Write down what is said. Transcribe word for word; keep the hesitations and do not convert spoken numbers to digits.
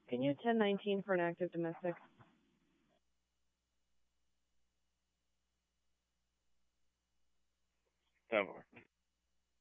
Can you ten nineteen for an active domestic? ten four.